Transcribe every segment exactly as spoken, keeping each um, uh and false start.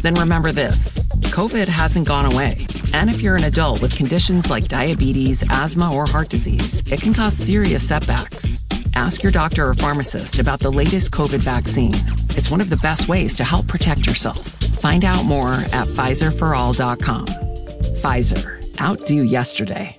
Then remember this, COVID hasn't gone away. And if you're an adult with conditions like diabetes, asthma, or heart disease, it can cause serious setbacks. Ask your doctor or pharmacist about the latest COVID vaccine. It's one of the best ways to help protect yourself. Find out more at Pfizer for all dot com. Pfizer. Outdo yesterday.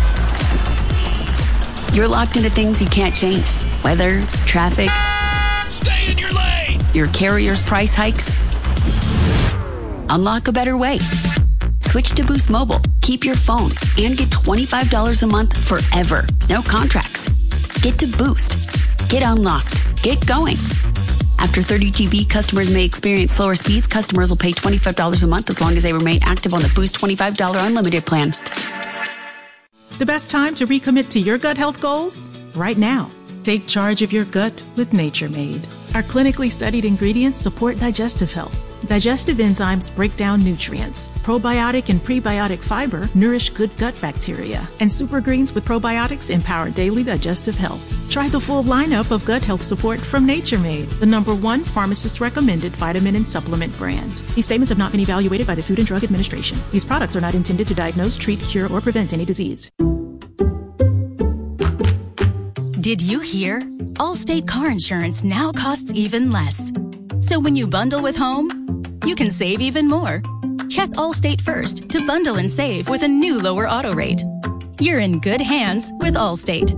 You're locked into things you can't change. Weather, traffic. Stay in your lane! Your carrier's price hikes. Unlock a better way. Switch to Boost Mobile. Keep your phone and get twenty-five dollars a month forever. No contracts. Get to Boost. Get unlocked. Get going. After thirty G B, customers may experience slower speeds. Customers will pay twenty-five dollars a month as long as they remain active on the Boost twenty-five dollars unlimited plan. The best time to recommit to your gut health goals? Right now. Take charge of your gut with Nature Made. Our clinically studied ingredients support digestive health. Digestive enzymes break down nutrients. Probiotic and prebiotic fiber nourish good gut bacteria. And super greens with probiotics empower daily digestive health. Try the full lineup of gut health support from Nature Made, the number one pharmacist-recommended vitamin and supplement brand. These statements have not been evaluated by the Food and Drug Administration. These products are not intended to diagnose, treat, cure, or prevent any disease. Did you hear? Allstate car insurance now costs even less. So when you bundle with home, you can save even more. Check Allstate first to bundle and save with a new lower auto rate. You're in good hands with Allstate.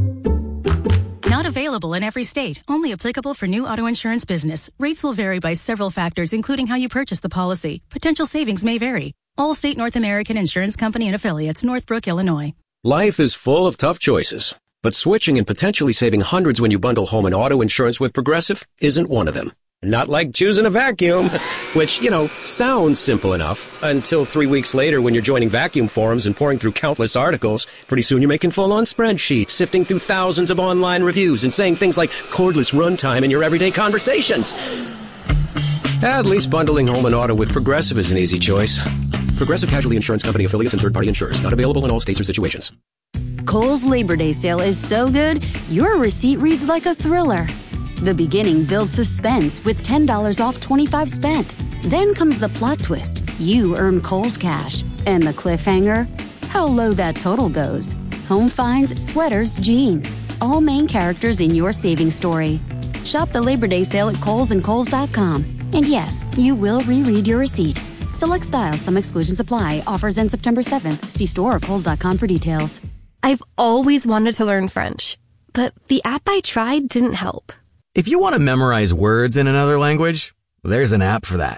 Not available in every state. Only applicable for new auto insurance business. Rates will vary by several factors, including how you purchase the policy. Potential savings may vary. Allstate North American Insurance Company and Affiliates, Northbrook, Illinois. Life is full of tough choices, but switching and potentially saving hundreds when you bundle home and auto insurance with Progressive isn't one of them. Not like choosing a vacuum, which, you know, sounds simple enough until three weeks later when you're joining vacuum forums and pouring through countless articles. Pretty soon you're making full-on spreadsheets, sifting through thousands of online reviews and saying things like cordless runtime in your everyday conversations. At least bundling home and auto with Progressive is an easy choice. Progressive Casualty Insurance Company affiliates and third-party insurers. Not available in all states or situations. Kohl's Labor Day sale is so good, your receipt reads like a thriller. The beginning builds suspense with ten dollars off twenty-five spent. Then comes the plot twist. You earn Kohl's cash. And the cliffhanger? How low that total goes. Home finds, sweaters, jeans. All main characters in your savings story. Shop the Labor Day sale at Kohl's and Kohl's dot com. And yes, you will reread your receipt. Select styles, some exclusions apply. Offers end September seventh. See store or Kohl's dot com for details. I've always wanted to learn French, but the app I tried didn't help. If you want to memorize words in another language, there's an app for that.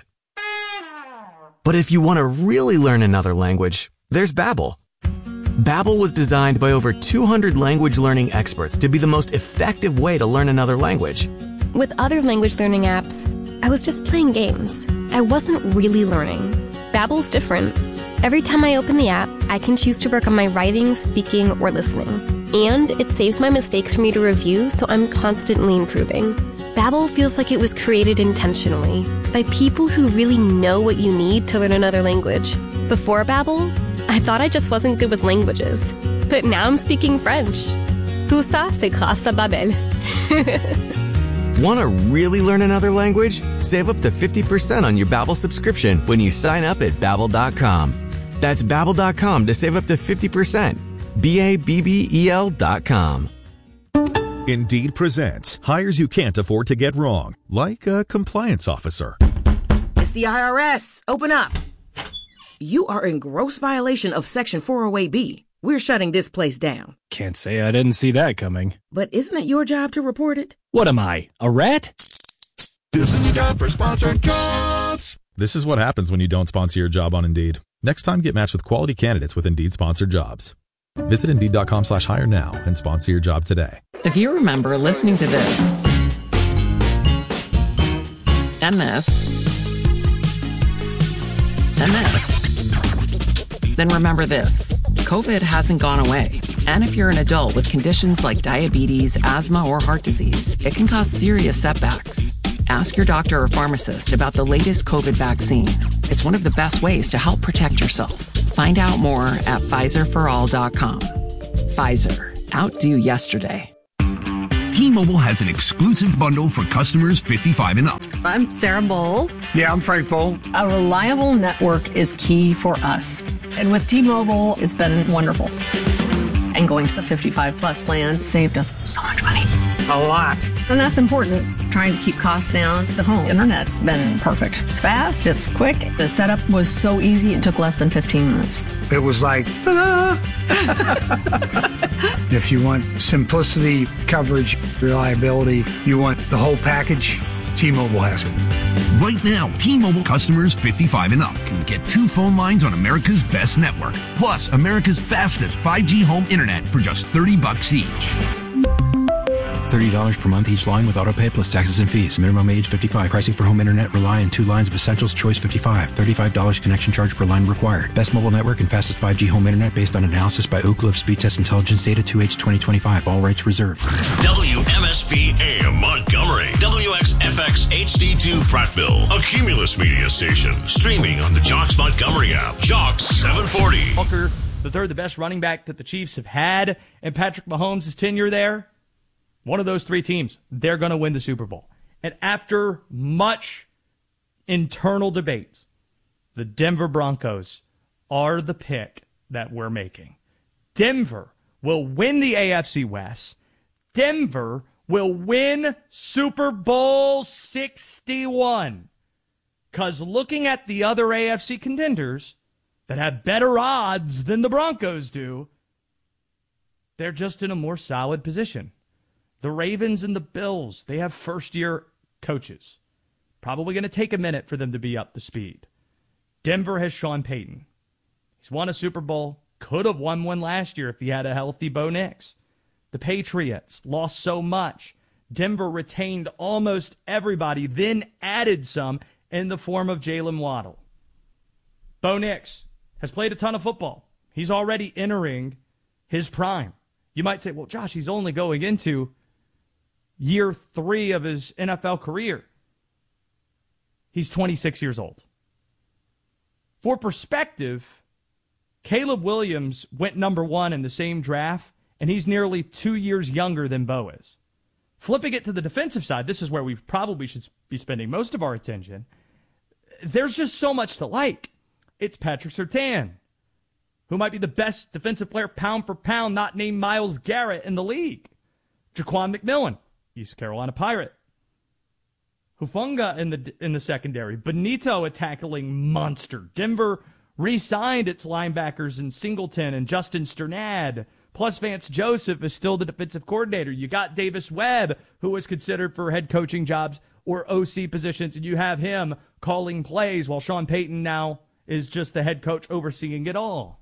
But if you want to really learn another language, there's Babbel. Babbel was designed by over two hundred language learning experts to be the most effective way to learn another language. With other language learning apps, I was just playing games. I wasn't really learning. Babbel's different. Every time I open the app, I can choose to work on my writing, speaking, or listening. And it saves my mistakes for me to review, so I'm constantly improving. Babbel feels like it was created intentionally by people who really know what you need to learn another language. Before Babbel, I thought I just wasn't good with languages. But now I'm speaking French. Tout ça, c'est grâce à Babbel. Want to really learn another language? Save up to fifty percent on your Babbel subscription when you sign up at Babbel dot com. That's Babbel dot com to save up to fifty percent. B A B B E L dot com. Indeed presents hires you can't afford to get wrong, like a compliance officer. It's the I R S. Open up. You are in gross violation of Section four oh eight B. We're shutting this place down. Can't say I didn't see that coming. But isn't it your job to report it? What am I, a rat? This is a job for sponsored jobs. This is what happens when you don't sponsor your job on Indeed. Next time, get matched with quality candidates with Indeed sponsored jobs. Visit Indeed.com slash hire now and sponsor your job today. If you remember listening to this and this and this, then remember this. COVID hasn't gone away. And if you're an adult with conditions like diabetes, asthma, or heart disease, it can cause serious setbacks. Ask your doctor or pharmacist about the latest COVID vaccine. It's one of the best ways to help protect yourself. Find out more at Pfizer for all dot com. Pfizer. Outdo yesterday. Teen T-Mobile has an exclusive bundle for customers fifty-five and up. I'm Sarah Bowl. Yeah, I'm Frank Bowl. A reliable network is key for us. And with T-Mobile, it's been wonderful. And going to the fifty-five plus plan saved us so much money. A lot. And that's important. Trying to keep costs down. The home internet's been perfect. It's fast, it's quick. The setup was so easy, it took less than fifteen minutes. It was like, ah. If you want simplicity, coverage, reliability, you want the whole package, T-Mobile has it. Right now, T-Mobile customers fifty-five and up can get two phone lines on America's best network, plus America's fastest five G home internet for just thirty bucks each. thirty dollars per month each line with autopay plus taxes and fees. Minimum age fifty-five. Pricing for home internet rely on two lines of Essentials Choice fifty-five. thirty-five dollars connection charge per line required. Best mobile network and fastest five G home internet based on analysis by Ookla of Speed Test Intelligence Data two H twenty twenty-five. All rights reserved. W M S P A M Montgomery. W X F X H D two Prattville. A Cumulus media station. Streaming on the Jocks Montgomery app. Jocks seven forty. Walker, the third, the best running back that the Chiefs have had, and Patrick Mahomes' tenure there. One of those three teams, they're going to win the Super Bowl. And after much internal debate, the Denver Broncos are the pick that we're making. Denver will win the A F C West. Denver will win Super Bowl sixty-one. Because looking at the other A F C contenders that have better odds than the Broncos do, they're just in a more solid position. The Ravens and the Bills, they have first-year coaches. Probably going to take a minute for them to be up to speed. Denver has Sean Payton. He's won a Super Bowl. Could have won one last year if he had a healthy Bo Nix. The Patriots lost so much. Denver retained almost everybody, then added some in the form of Jalen Waddle. Bo Nix has played a ton of football. He's already entering his prime. You might say, well, Josh, he's only going into year three of his N F L career. He's twenty-six years old. For perspective, Caleb Williams went number one in the same draft, and he's nearly two years younger than Bo is. Flipping it to the defensive side, this is where we probably should be spending most of our attention. There's just so much to like. It's Patrick Surtain, who might be the best defensive player pound for pound, not named Myles Garrett, in the league. Jaquan McMillan, East Carolina Pirate. Hufanga in the in the secondary. Benito, a tackling monster. Denver re-signed its linebackers in Singleton and Justin Sternad. Plus Vance Joseph is still the defensive coordinator. You got Davis Webb, who was considered for head coaching jobs or O C positions, and you have him calling plays while Sean Payton now is just the head coach overseeing it all.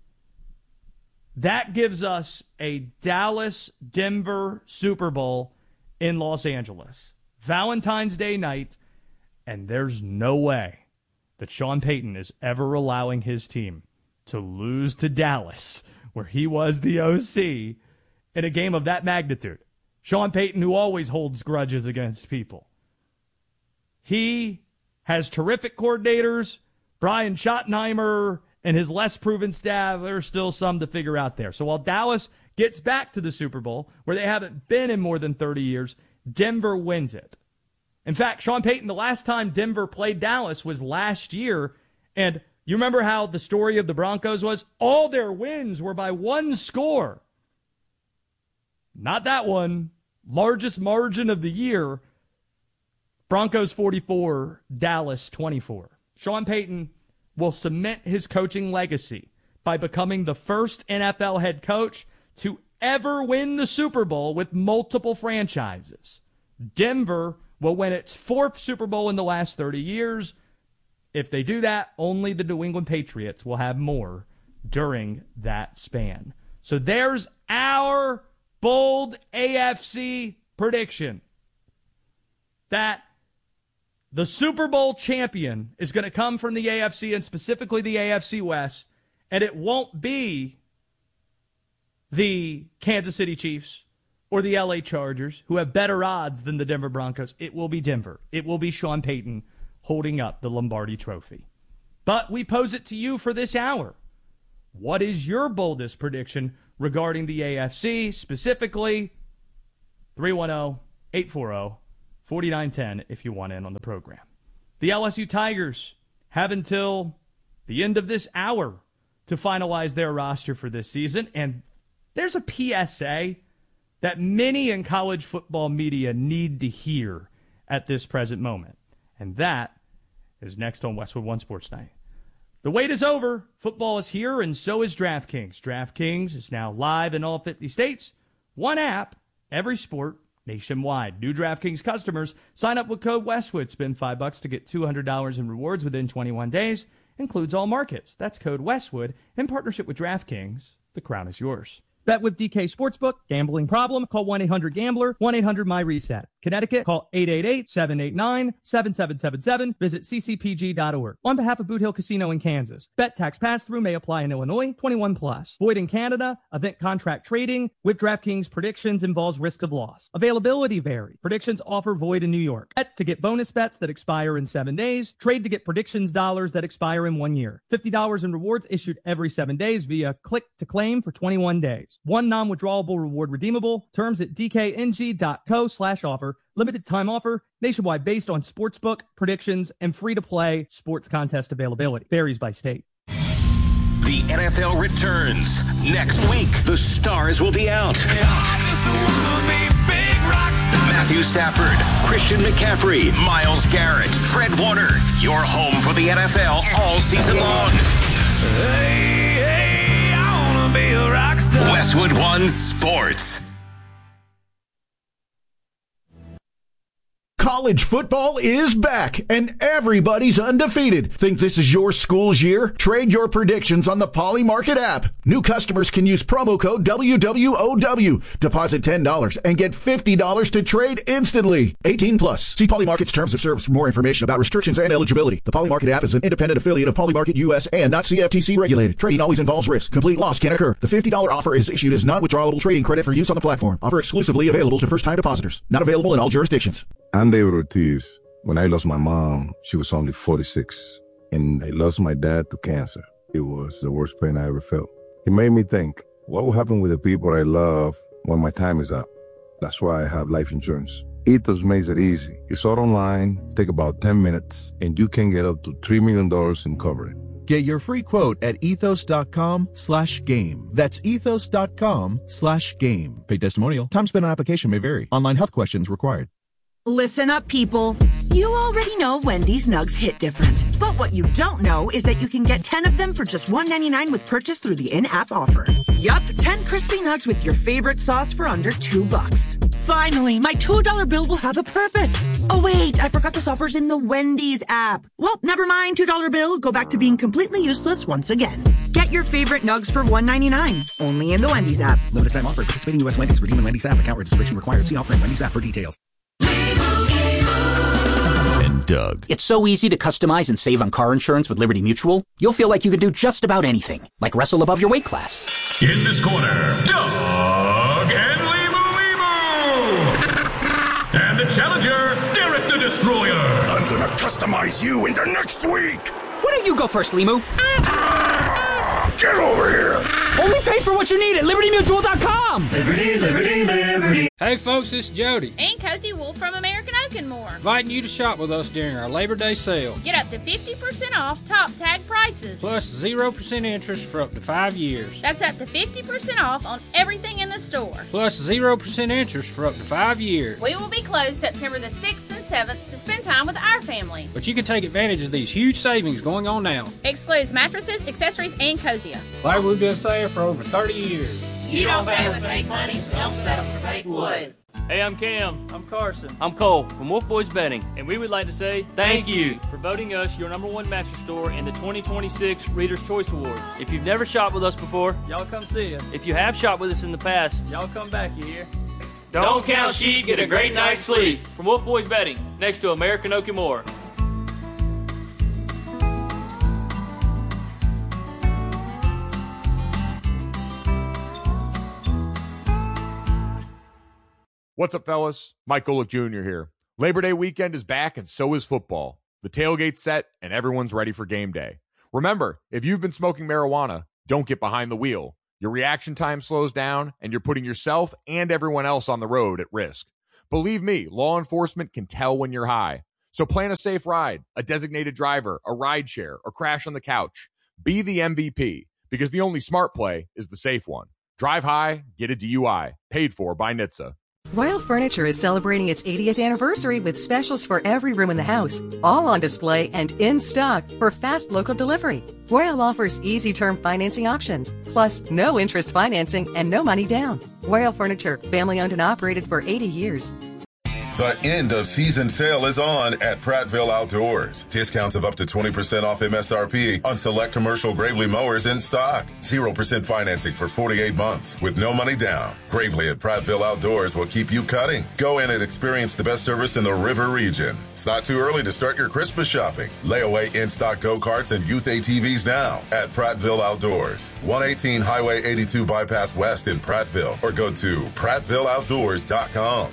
That gives us a Dallas-Denver Super Bowl in Los Angeles. Valentine's Day night, and there's no way that Sean Payton is ever allowing his team to lose to Dallas, where he was the O C, in a game of that magnitude. Sean Payton, who always holds grudges against people. He has terrific coordinators. Brian Schottenheimer and his less proven staff, there's still some to figure out there. So while Dallas gets back to the Super Bowl, where they haven't been in more than thirty years, Denver wins it. In fact, Sean Payton, the last time Denver played Dallas was last year, and you remember how the story of the Broncos was? All their wins were by one score. Not that one. Largest margin of the year. Broncos forty-four, Dallas twenty-four. Sean Payton will cement his coaching legacy by becoming the first N F L head coach to ever win the Super Bowl with multiple franchises. Denver will win its fourth Super Bowl in the last thirty years. If they do that, only the New England Patriots will have more during that span. So there's our bold A F C prediction that the Super Bowl champion is going to come from the A F C, and specifically the A F C West, and it won't be the Kansas City Chiefs or the L A Chargers, who have better odds than the Denver Broncos. It will be Denver. It will be Sean Payton holding up the Lombardi Trophy. But we pose it to you for this hour. What is your boldest prediction regarding the A F C? Specifically, three one zero, eight four zero, four nine one zero if you want in on the program. The L S U Tigers have until the end of this hour to finalize their roster for this season. And there's a P S A that many in college football media need to hear at this present moment. And that is next on Westwood One Sports Night. The wait is over. Football is here, and so is DraftKings. DraftKings is now live in all fifty states. One app, every sport, nationwide. New DraftKings customers sign up with code Westwood. Spend five bucks to get two hundred dollars in rewards within twenty-one days. Includes all markets. That's code Westwood in partnership with DraftKings. The crown is yours. Bet with D K Sportsbook. Gambling problem? Call one eight hundred gambler. one eight hundred my reset. Connecticut, call eight eight eight, seven eight nine, seven seven seven seven. Visit c c p g dot org. On behalf of Boot Hill Casino in Kansas. Bet tax pass-through may apply in Illinois. twenty-one plus. Void in Canada. Event contract trading. With DraftKings, predictions involves risk of loss. Availability vary. Predictions offer void in New York. Bet to get bonus bets that expire in seven days. Trade to get predictions dollars that expire in one year. fifty dollars in rewards issued every seven days via click to claim for twenty-one days. One non-withdrawable reward redeemable. Terms at d k n g dot co slash offer. Limited time offer. Nationwide based on sportsbook, predictions, and free-to-play sports contest availability. Varies by state. The N F L returns. Next week, the stars will be out. Matthew Stafford, Christian McCaffrey, Myles Garrett, Fred Warner. Your home for the N F L all season long. Hey, hey, I wanna be a rock star. Westwood One Sports. College football is back, and everybody's undefeated. Think this is your school's year? Trade your predictions on the Poly Market app. New customers can use promo code W W O W. Deposit ten dollars and get fifty dollars to trade instantly. eighteen plus. See Poly Market's terms of service for more information about restrictions and eligibility. The Poly Market app is an independent affiliate of Poly Market U S and not C F T C regulated. Trading always involves risk. Complete loss can occur. The fifty dollars offer is issued as non-withdrawable trading credit for use on the platform. Offer exclusively available to first-time depositors. Not available in all jurisdictions. I'm David Ortiz. When I lost my mom, she was only forty-six, and I lost my dad to cancer. It was the worst pain I ever felt. It made me think, what will happen with the people I love when my time is up? That's why I have life insurance. Ethos makes it easy. It's all online, take about ten minutes, and you can get up to three million dollars in coverage. Get your free quote at ethos.com slash game. That's ethos.com slash game. Paid testimonial. Time spent on application may vary. Online health questions required. Listen up, people. You already know Wendy's Nugs hit different. But what you don't know is that you can get ten of them for just one ninety-nine with purchase through the in-app offer. Yup, ten crispy nugs with your favorite sauce for under two bucks. Finally, my two dollar bill will have a purpose. Oh wait, I forgot this offer's in the Wendy's app. Well, never mind, two dollar bill. Go back to being completely useless once again. Get your favorite nugs for one ninety-nine. Only in the Wendy's app. Limited time offer. Participating U S Wendy's. Redeem in Wendy's app. Account registration required. See offer in Wendy's app for details. And Doug. It's so easy to customize and save on car insurance with Liberty Mutual. You'll feel like you can do just about anything, like wrestle above your weight class. In this corner, Doug and Limu Limu. And the challenger, Derek the Destroyer. I'm gonna customize you into next week. Why don't you go first, Limu? Get over here! Only pay for what you need at liberty mutual dot com! Liberty, liberty, liberty. Hey folks, it's Jody. And Cozy Wolf from American Oak and More. Inviting you to shop with us during our Labor Day sale. Get up to fifty percent off top tag prices. Plus zero percent interest for up to five years. That's up to fifty percent off on everything in the store. Plus zero percent interest for up to five years. We will be closed September the sixth and seventh to spend time with our family. But you can take advantage of these huge savings going on now. Excludes mattresses, accessories, and Cozy. Like we've been saying for over thirty years. You don't pay with fake money, don't settle for fake wood. Hey, I'm Cam. I'm Carson. I'm Cole from Wolf Boys Betting. And we would like to say thank you for voting us your number one mattress store in the twenty twenty-six Reader's Choice Awards. If you've never shopped with us before, y'all come see us. If you have shopped with us in the past, y'all come back, you hear? Don't, don't count sheep, get a great night's sleep. From Wolf Boys Betting, next to American Oak and More. What's up, fellas? Mike Golick Junior here. Labor Day weekend is back, and so is football. The tailgate's set, and everyone's ready for game day. Remember, if you've been smoking marijuana, don't get behind the wheel. Your reaction time slows down, and you're putting yourself and everyone else on the road at risk. Believe me, law enforcement can tell when you're high. So plan a safe ride, a designated driver, a ride share, or crash on the couch. Be the M V P, because the only smart play is the safe one. Drive high, get a D U I. Paid for by N H T S A. Royal Furniture is celebrating its eightieth anniversary with specials for every room in the house, all on display and in stock for fast local delivery. Royal offers easy term financing options, plus no interest financing and no money down. Royal Furniture, family owned and operated for eighty years. The end of season sale is on at Prattville Outdoors. Discounts of up to twenty percent off M S R P on select commercial Gravely mowers in stock. zero percent financing for forty-eight months with no money down. Gravely at Prattville Outdoors will keep you cutting. Go in and experience the best service in the river region. It's not too early to start your Christmas shopping. Layaway in-stock go-karts and youth A T Vs now at Prattville Outdoors. one eighteen Highway eighty-two Bypass West in Prattville, or go to prattville outdoors dot com.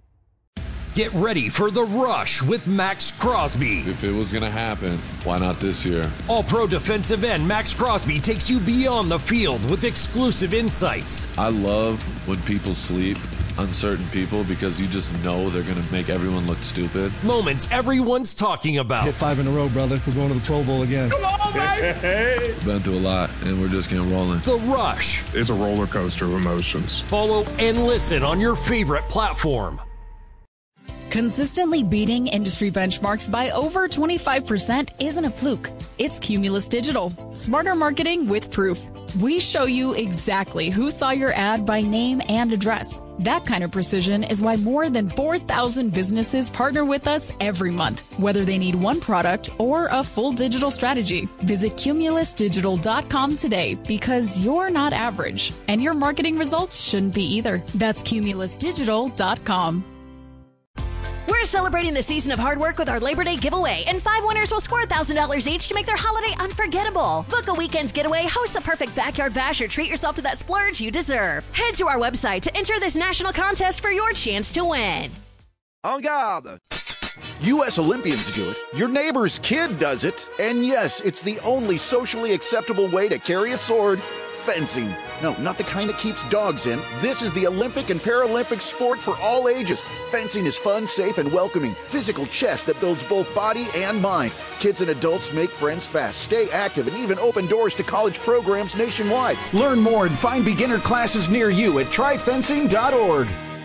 Get ready for the rush with Max Crosby. If it was going to happen, why not this year? All-pro defensive end Max Crosby takes you beyond the field with exclusive insights. I love when people sleep on certain people because you just know they're going to make everyone look stupid. Moments everyone's talking about. Hit five in a row, brother. We're going to the Pro Bowl again. Come on, baby! Been through a lot, and we're just getting rolling. The Rush. It's a roller coaster of emotions. Follow and listen on your favorite platform. Consistently beating industry benchmarks by over twenty-five percent isn't a fluke. It's Cumulus Digital. Smarter marketing with proof. We show you exactly who saw your ad by name and address. That kind of precision is why more than four thousand businesses partner with us every month, whether they need one product or a full digital strategy. Visit cumulus digital dot com today, because you're not average, and your marketing results shouldn't be either. That's cumulus digital dot com. We're celebrating the season of hard work with our Labor Day giveaway, and five winners will score one thousand dollars each to make their holiday unforgettable. Book a weekend getaway, host the perfect backyard bash, or treat yourself to that splurge you deserve. Head to our website to enter this national contest for your chance to win. En garde! U S Olympians do it, your neighbor's kid does it, and yes, it's the only socially acceptable way to carry a sword. Fencing. No, not the kind that keeps dogs in. This is the Olympic and Paralympic sport for all ages. Fencing is fun, safe, and welcoming. Physical chess that builds both body and mind. Kids and adults make friends fast, stay active, and even open doors to college programs nationwide. Learn more and find beginner classes near you at try fencing dot org.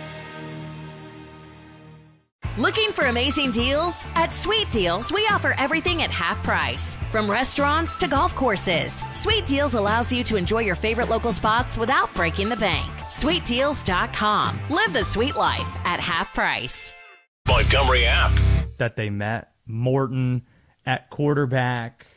Looking for amazing deals? At Sweet Deals, we offer everything at half price. From restaurants to golf courses, Sweet Deals allows you to enjoy your favorite local spots without breaking the bank. sweet deals dot com. Live the sweet life at half price. Montgomery app. That they met Morton at quarterback.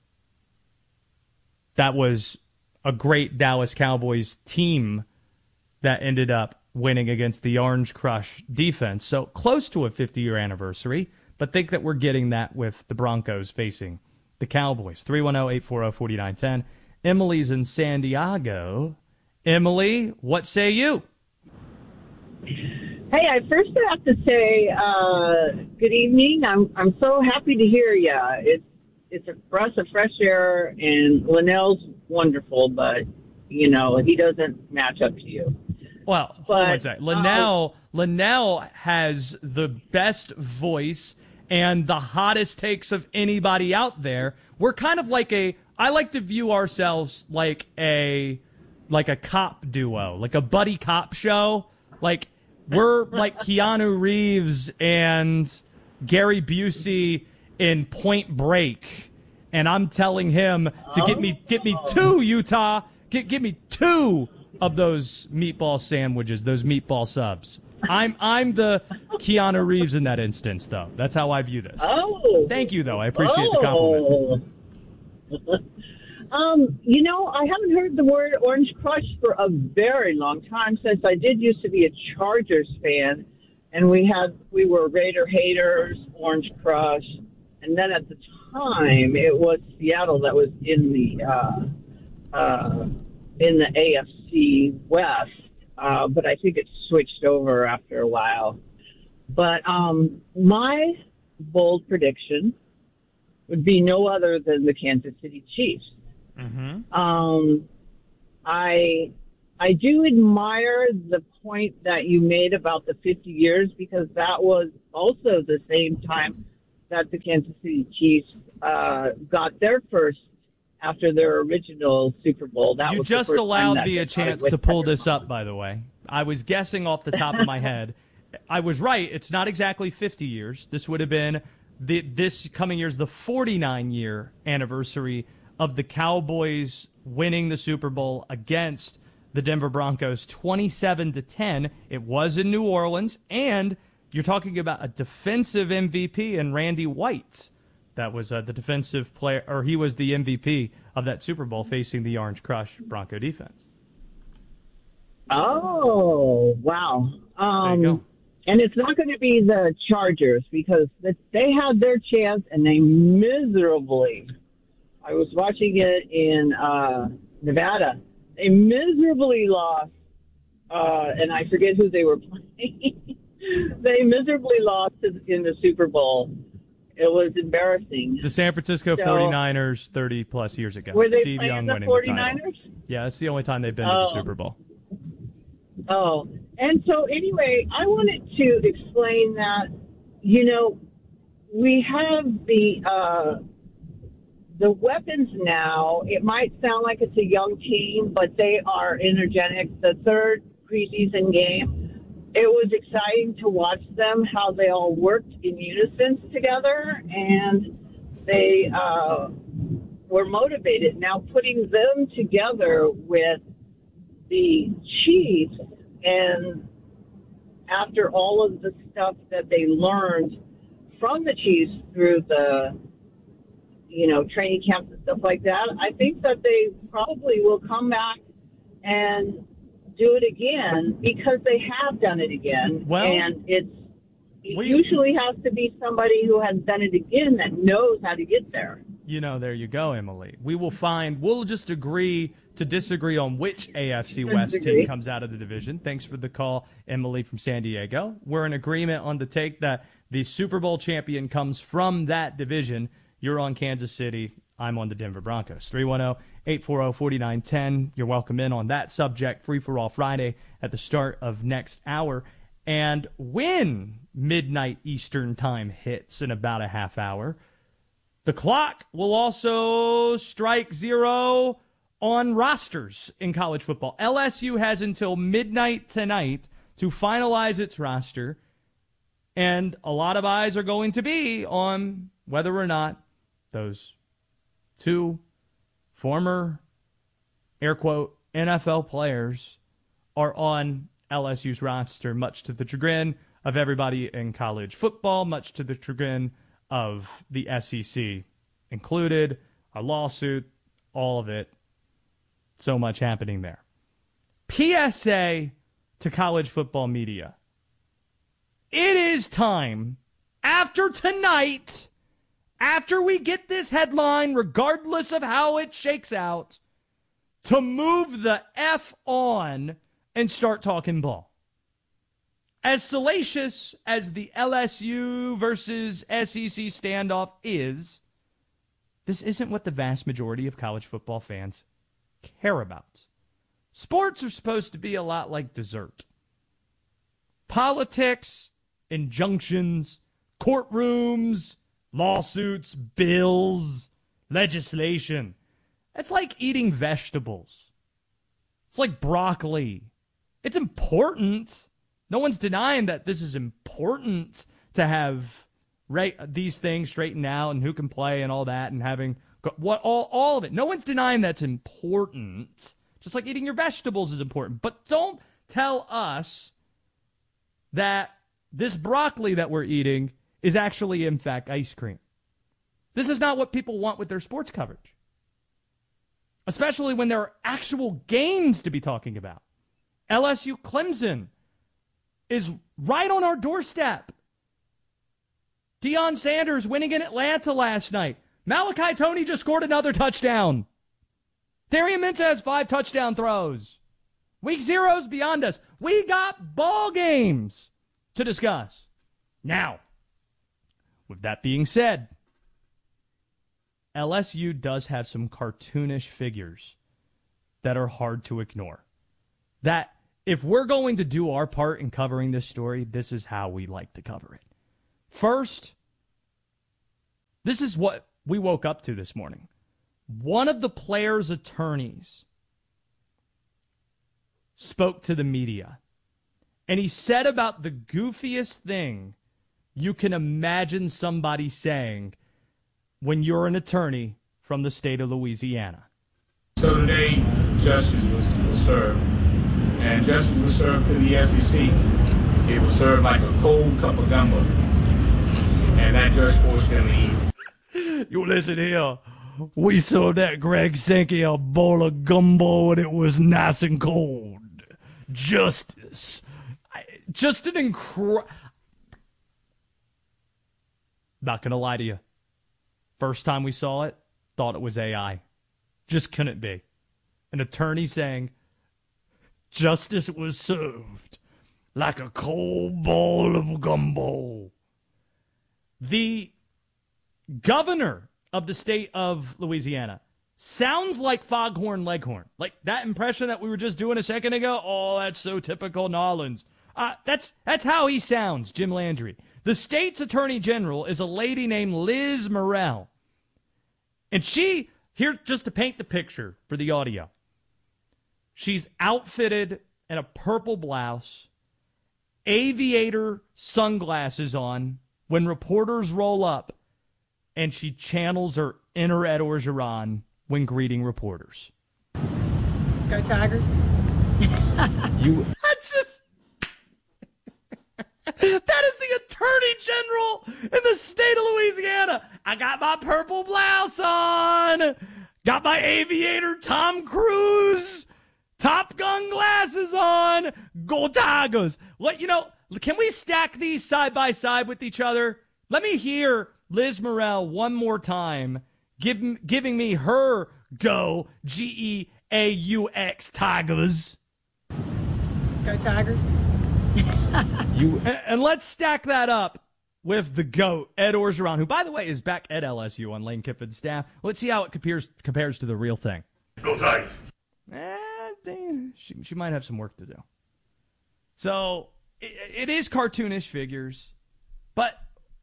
That was a great Dallas Cowboys team that ended up winning against the Orange Crush defense. So close to a fifty-year anniversary, but think that we're getting that with the Broncos facing the Cowboys. three one zero, eight four zero, four nine one zero. Emily's in San Diego. Emily, what say you? Hey, I first have to say uh, good evening. I'm I'm so happy to hear you. It's it's a breath of fresh air, and Linnell's wonderful, but you know he doesn't match up to you. Well, hold on a second. Linnell, uh, Linnell has the best voice and the hottest takes of anybody out there. We're kind of like a, I like to view ourselves like a, like a cop duo, like a buddy cop show. Like, we're like Keanu Reeves and Gary Busey in Point Break. And I'm telling him to get me, get me two, Utah. Get, get me two of those meatball sandwiches, those meatball subs. I'm I'm the Keanu Reeves in that instance, though. That's how I view this. Oh. Thank you, though. I appreciate oh. the compliment. um, you know, I haven't heard the word Orange Crush for a very long time, since I did used to be a Chargers fan, and we had we were Raider haters, Orange Crush, and then at the time it was Seattle that was in the uh, uh, in the A F C West, uh, but I think it switched over after a while. But um, my bold prediction would be no other than the Kansas City Chiefs. Mm-hmm. Um, I I do admire the point that you made about the fifty years, because that was also the same time that the Kansas City Chiefs uh, got their first after their original Super Bowl. That you was just the first allowed time me a chance to pull this up, by the way. I was guessing off the top of my head. I was right. It's not exactly fifty years. This would have been the, this coming year's the forty-nine year anniversary of the Cowboys winning the Super Bowl against the Denver Broncos twenty-seven to ten. It was in New Orleans, and you're talking about a defensive M V P in Randy White. That was uh, the defensive player, or he was the M V P of that Super Bowl facing the Orange Crush Bronco defense. Oh, wow. Um, there you go. And it's not going to be the Chargers, because they had their chance and they miserably, I was watching it in uh, Nevada, they miserably lost, uh, and I forget who they were playing. They miserably lost in the Super Bowl. It was embarrassing. The San Francisco so, forty-niners thirty plus years ago. Were they Steve playing Young the winning forty-niners? the title. Yeah, that's the only time they've been oh. to the Super Bowl. Oh, and so anyway, I wanted to explain that, you know, we have the uh, the weapons now. It might sound like it's a young team, but they are energetic. The third preseason game, it was exciting to watch them, how they all worked in unison together, and they uh, were motivated. Now, putting them together with the Chiefs, and after all of the stuff that they learned from the Chiefs through the, you know, training camps and stuff like that, I think that they probably will come back and do it again, because they have done it again. Well, and it's it we, usually has to be somebody who has done it again that knows how to get there. You know, there you go, Emily. We will find, we'll just agree to disagree on which A F C West team comes out of the division. Thanks for the call, Emily from San Diego. We're in agreement on the take that the Super Bowl champion comes from that division. You're on Kansas City. I'm on the Denver Broncos. three one zero, eight four zero, four nine one zero. You're welcome in on that subject. Free for All Friday at the start of next hour. And when midnight Eastern time hits in about a half hour, the clock will also strike zero on rosters in college football. L S U has until midnight tonight to finalize its roster, and a lot of eyes are going to be on whether or not those two former, air quote, N F L players are on L S U's roster, much to the chagrin of everybody in college football, much to the chagrin of the S E C included, a lawsuit, all of it. So much happening there. P S A to college football media. It is time, after tonight, after we get this headline, regardless of how it shakes out, to move the F on and start talking ball. As salacious as the L S U versus S E C standoff is, this isn't what the vast majority of college football fans care about. Sports are supposed to be a lot like dessert. Politics, injunctions, courtrooms, lawsuits, bills, legislation. It's like eating vegetables. It's like broccoli. It's important. No one's denying that this is important to have right, these things straightened out and who can play and all that and having what all, all of it. No one's denying that's important. Just like eating your vegetables is important. But don't tell us that this broccoli that we're eating is actually, in fact, ice cream. This is not what people want with their sports coverage. Especially when there are actual games to be talking about. L S U Clemson is right on our doorstep. Deion Sanders winning in Atlanta last night. Malachi Toney just scored another touchdown. Darian Mintz has five touchdown throws. Week zero's beyond us. We got ball games to discuss. Now, with that being said, L S U does have some cartoonish figures that are hard to ignore. That if we're going to do our part in covering this story, this is how we like to cover it. First, this is what we woke up to this morning. One of the players' attorneys spoke to the media, and he said about the goofiest thing you can imagine somebody saying when you're an attorney from the state of Louisiana. So today, justice was, was served, and justice was served to the S E C. It was served like a cold cup of gumbo, and that judge forced them to eat. You listen here. We served that Greg Sankey a bowl of gumbo, and it was nice and cold. Justice. Just an incredible... Not going to lie to you. First time we saw it, thought it was A I. Just couldn't be. An attorney saying, justice was served like a cold bowl of gumbo. The governor of the state of Louisiana sounds like Foghorn Leghorn. Like that impression that we were just doing a second ago. Oh, that's so typical Nolans. Uh, that's that's how he sounds, Jim Landry. The state's attorney general is a lady named Liz Murrell. And she, here just to paint the picture for the audio, she's outfitted in a purple blouse, aviator sunglasses on when reporters roll up, and she channels her inner Ed Orgeron when greeting reporters. Go Tigers. You. That's just. That is the attorney general in the state of Louisiana. I got my purple blouse on. Got my aviator Tom Cruise Top Gun glasses on. Go Tigers. What, you know, can we stack these side by side with each other? Let me hear Liz Murrell one more time give, giving me her go G E A U X Tigers. Go Tigers. you and, and let's stack that up with the GOAT, Ed Orgeron, who, by the way, is back at L S U on Lane Kiffin's staff. Let's see how it compares compares to the real thing. Go Tigers. Eh, damn, she, she might have some work to do. So it, it is cartoonish figures, but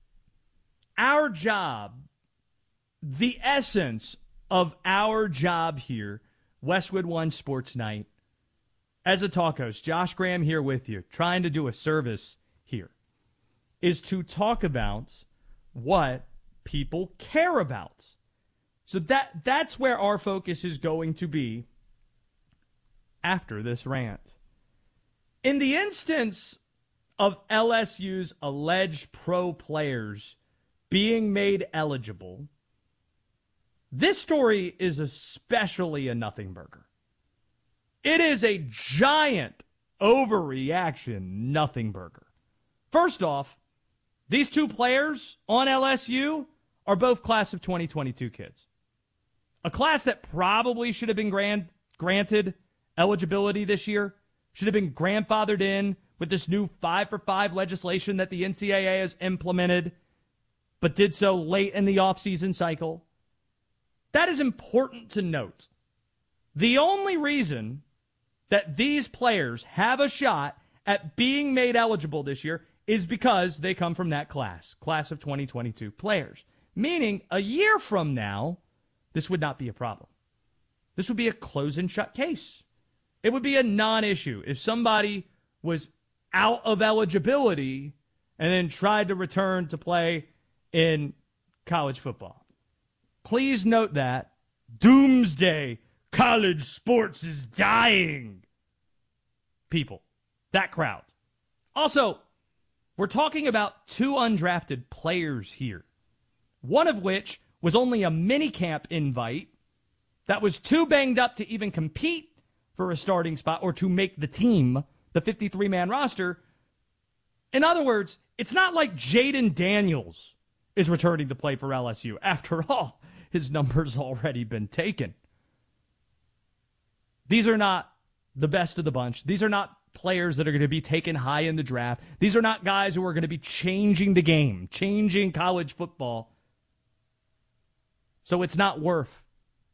our job, the essence of our job here, Westwood One Sports Night, as a talk host, Josh Graham here with you, trying to do a service here, is to talk about what people care about. So that that's where our focus is going to be after this rant. In the instance of L S U's alleged pro players being made eligible, this story is especially a nothing burger. It is a giant overreaction nothing burger. First off, these two players on L S U are both class of twenty twenty-two kids. A class that probably should have been grant, granted eligibility this year, should have been grandfathered in with this new five for five legislation that the N C double A has implemented, but did so late in the offseason cycle. That is important to note. The only reason that these players have a shot at being made eligible this year is because they come from that class, class of twenty twenty-two players. Meaning, a year from now, this would not be a problem. This would be a close and shut case. It would be a non-issue if somebody was out of eligibility and then tried to return to play in college football. Please note that doomsday college sports is dying. People, that crowd. Also, we're talking about two undrafted players here, one of which was only a minicamp invite that was too banged up to even compete for a starting spot or to make the team, the fifty-three man roster. In other words, it's not like Jaden Daniels is returning to play for L S U. After all, his number's already been taken. These are not the best of the bunch. These are not players that are going to be taken high in the draft. These are not guys who are going to be changing the game, changing college football. So it's not worth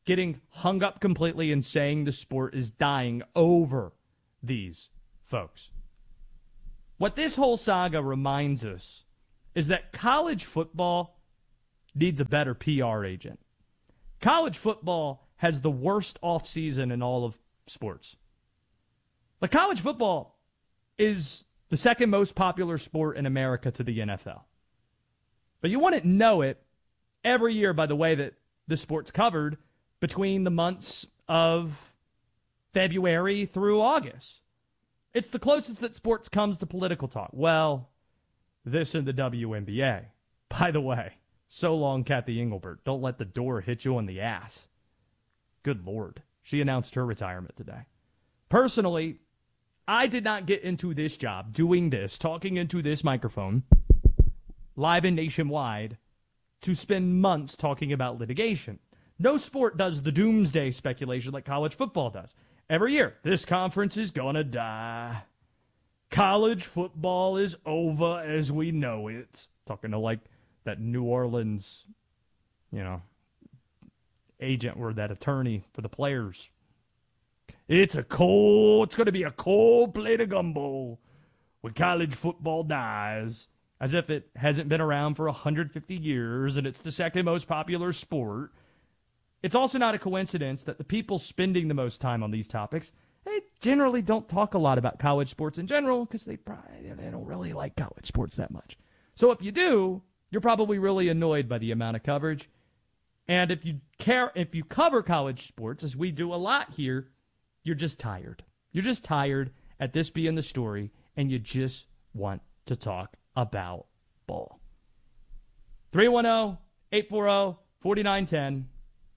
getting hung up completely and saying the sport is dying over these folks. What this whole saga reminds us is that college football needs a better P R agent. College football has the worst offseason in all of sports. Like, college football is the second most popular sport in America to the N F L. But you wouldn't know it every year by the way that the sport's covered between the months of February through August. It's the closest that sports comes to political talk. Well, this and the W N B A. By the way, so long, Kathy Engelbert. Don't let the door hit you on the ass. Good Lord. She announced her retirement today. Personally, I did not get into this job, doing this, talking into this microphone, live and nationwide, to spend months talking about litigation. No sport does the doomsday speculation like college football does. Every year, this conference is gonna die. College football is over as we know it. Talking to like that New Orleans, you know, agent or that attorney for the players. It's a cold, it's going to be a cold plate of gumbo when college football dies, as if it hasn't been around for one hundred fifty years and it's the second most popular sport. It's also not a coincidence that the people spending the most time on these topics, they generally don't talk a lot about college sports in general because they probably they don't really like college sports that much. So if you do, you're probably really annoyed by the amount of coverage. And if you care, if you cover college sports, as we do a lot here, you're just tired. You're just tired at this being the story, and you just want to talk about ball. three one zero, eight four zero, four nine one zero.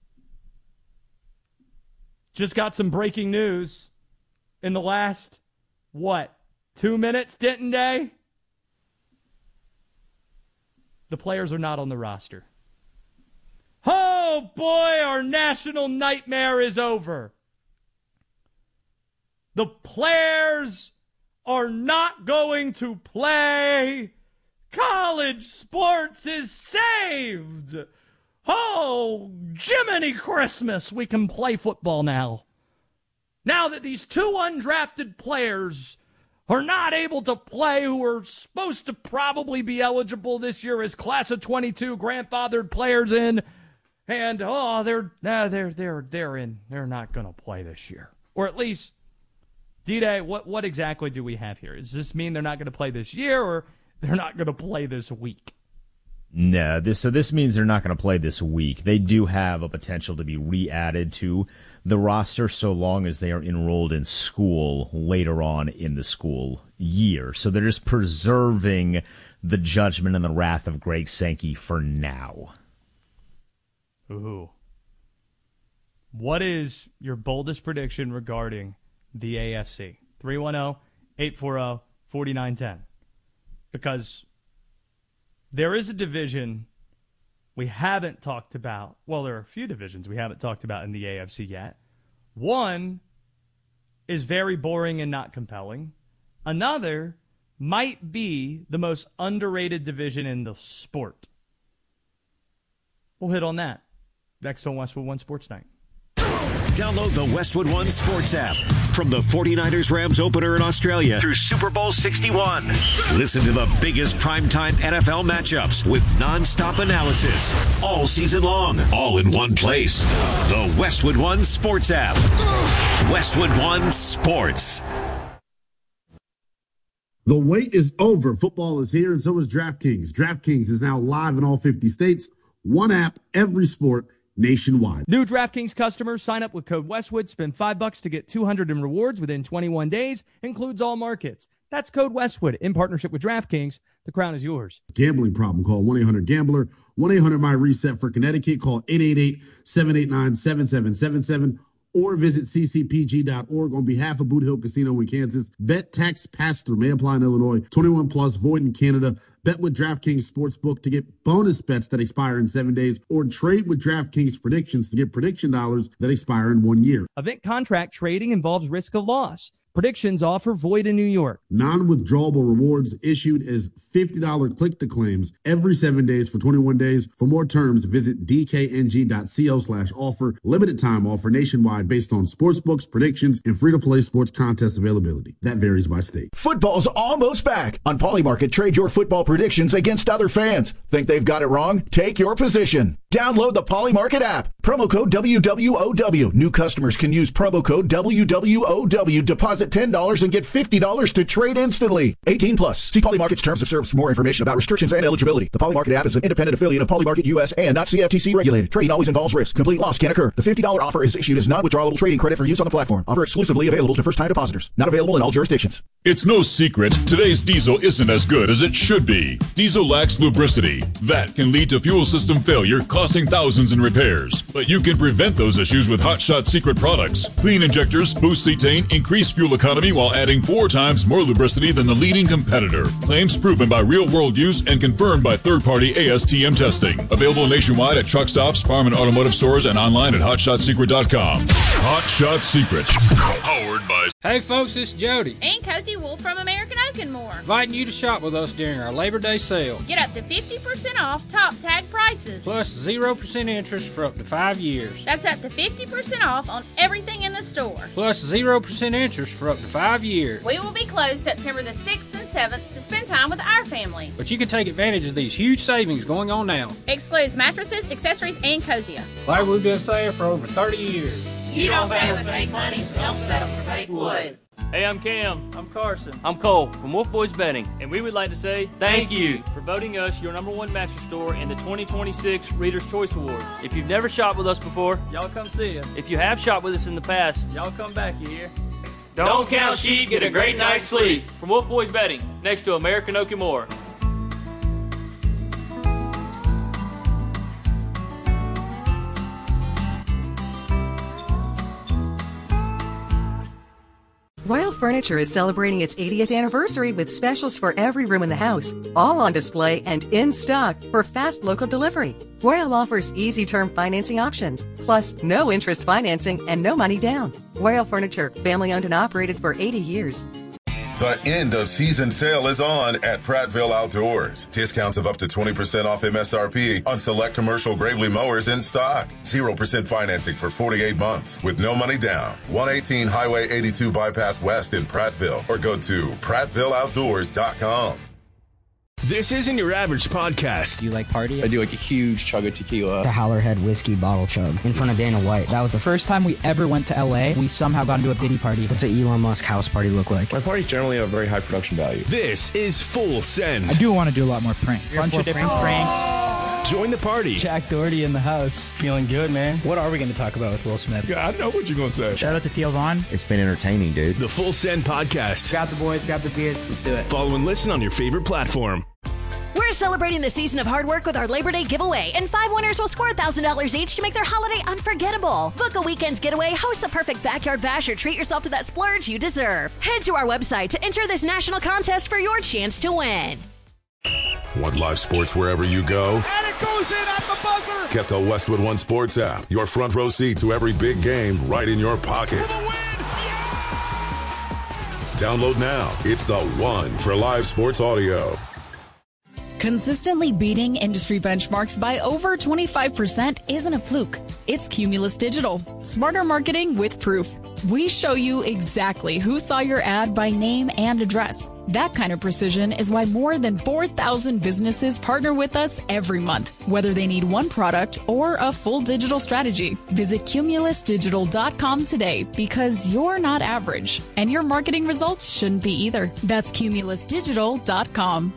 Just got some breaking news in the last, what, two minutes, Denton Day? The players are not on the roster. Oh, boy, our national nightmare is over. The players are not going to play. College sports is saved. Oh, Jiminy Christmas, we can play football now. Now that these two undrafted players are not able to play, who are supposed to probably be eligible this year as class of twenty-two grandfathered players in, and oh, they're uh, they're they're they're in. They're not going to play this year, or at least, D-Day. What what exactly do we have here? Does this mean they're not going to play this year, or they're not going to play this week? No, this so this means they're not going to play this week. They do have a potential to be re-added to the roster so long as they are enrolled in school later on in the school year. So they're just preserving the judgment and the wrath of Greg Sankey for now. Ooh. What is your boldest prediction regarding the A F C? three one zero, eight four zero, four nine one zero. Because there is a division we haven't talked about. Well, there are a few divisions we haven't talked about in the A F C yet. One is very boring and not compelling. Another might be the most underrated division in the sport. We'll hit on that next on Westwood One Sports Night. Download the Westwood One Sports app. From the forty-niners Rams opener in Australia through Super Bowl sixty-one. Listen to the biggest primetime N F L matchups with nonstop analysis all season long, all in one place. The Westwood One Sports app. Westwood One Sports. The wait is over. Football is here, and so is DraftKings. DraftKings is now live in all fifty states. One app, every sport, nationwide. New DraftKings customers sign up with code Westwood. Spend five bucks to get two hundred in rewards within twenty-one days. Includes all markets. That's code Westwood in partnership with DraftKings. The crown is yours. Gambling problem? Call one eight hundred gambler. one eight hundred my reset for Connecticut. Call eight eight eight, seven eight nine, seven seven seven seven or visit c c p g dot org on behalf of Boot Hill Casino in Kansas. Bet tax pass-through may apply in Illinois. twenty-one plus, void in Canada. Bet with DraftKings Sportsbook to get bonus bets that expire in seven days, or trade with DraftKings Predictions to get prediction dollars that expire in one year. Event contract trading involves risk of loss. Predictions offer void in New York. Non-withdrawable rewards issued as fifty dollars click-to-claims every seven days for twenty-one days. For more terms, visit dkng.co slash offer. Limited time offer nationwide based on sportsbooks, predictions, and free-to-play sports contest availability. That varies by state. Football's almost back. On Polymarket, trade your football predictions against other fans. Think they've got it wrong? Take your position. Download the Polymarket app. Promo code W W O W. New customers can use promo code W W O W. Deposit ten dollars and get fifty dollars to trade instantly. eighteen plus. See Polymarket's terms of service for more information about restrictions and eligibility. The Polymarket app is an independent affiliate of Polymarket U S and not C F T C regulated. Trading always involves risk. Complete loss can occur. The fifty dollars offer is issued as non-withdrawable trading credit for use on the platform. Offer exclusively available to first-time depositors. Not available in all jurisdictions. It's no secret today's diesel isn't as good as it should be. Diesel lacks lubricity. That can lead to fuel system failure, costing thousands in repairs. But you can prevent those issues with Hot Shot Secret products. Clean injectors, boost cetane, increase fuel economy while adding four times more lubricity than the leading competitor. Claims proven by real-world use and confirmed by third-party A S T M testing. Available nationwide at truck stops, farm and automotive stores, and online at hot shot secret dot com. Hot Shot Secret. Powered by... Hey folks, it's Jody. And Cozy Wolf from American Oak and More. Inviting you to shop with us during our Labor Day sale. Get up to fifty percent off top tag prices. Plus zero percent interest for up to five years. That's up to fifty percent off on everything in the store. Plus zero percent interest for up to five years. We will be closed September the sixth and seventh to spend time with our family. But you can take advantage of these huge savings going on now. Excludes mattresses, accessories, and Cosia. Like we've been saying for over thirty years. You don't pay with fake money, don't settle for fake wood. Hey, I'm Cam. I'm Carson. I'm Cole from Wolf Boys Betting. And we would like to say thank you for voting us your number one mattress store in the twenty twenty-six Reader's Choice Awards. If you've never shopped with us before, y'all come see us. If you have shopped with us in the past, y'all come back here. Don't, Don't count sheep, get a great night's sleep. From Wolf Boys Betting, next to American Oak and More. Royal Furniture is celebrating its eightieth anniversary with specials for every room in the house, all on display and in stock for fast local delivery. Royal offers easy term financing options, plus no interest financing and no money down. Royal Furniture, family owned and operated for eighty years. The end of season sale is on at Prattville Outdoors. Discounts of up to twenty percent off M S R P on select commercial Gravely mowers in stock. zero percent financing for forty-eight months with no money down. one eighteen Highway eighty-two Bypass West in Prattville or go to prattville outdoors dot com. This isn't your average podcast. Do you like party? I do like a huge chug of tequila. The Howlerhead whiskey bottle chug in front of Dana White. That was the first time we ever went to L A. We somehow got into a Diddy party. What's an Elon Musk house party look like? My parties generally have a very high production value. This is Full Send. I do want to do a lot more pranks. Bunch of different pranks. pranks. Join the party. Jack Doherty in the house. Feeling good, man. What are we going to talk about with Will Smith? Yeah, I know what you're going to say. Shout out to Theo Vaughn. It's been entertaining, dude. The Full Send podcast. Grab the boys, grab the beers. Let's do it. Follow and listen on your favorite platform. We're celebrating the season of hard work with our Labor Day giveaway, and five winners will score one thousand dollars each to make their holiday unforgettable. Book a weekend's getaway, host the perfect backyard bash, or treat yourself to that splurge you deserve. Head to our website to enter this national contest for your chance to win. Want live sports wherever you go? And it goes in at the buzzer! Get the Westwood One Sports app. Your front row seat to every big game right in your pocket. For the win! Yeah! Download now. It's the one for live sports audio. Consistently beating industry benchmarks by over twenty-five percent isn't a fluke. It's Cumulus Digital. Smarter marketing with proof. We show you exactly who saw your ad by name and address. That kind of precision is why more than four thousand businesses partner with us every month, whether they need one product or a full digital strategy. Visit cumulus digital dot com today because you're not average, and your marketing results shouldn't be either. That's cumulus digital dot com.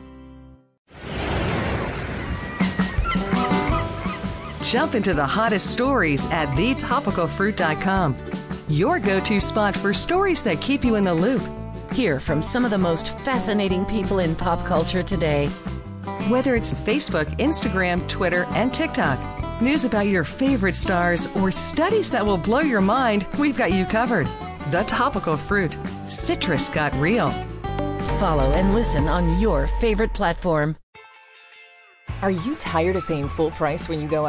Jump into the hottest stories at the topical fruit dot com. Your go-to spot for stories that keep you in the loop. Hear from some of the most fascinating people in pop culture today. Whether it's Facebook, Instagram, Twitter, and TikTok, news about your favorite stars, or studies that will blow your mind, we've got you covered. The Topical Fruit. Citrus got real. Follow and listen on your favorite platform. Are you tired of paying full price when you go out?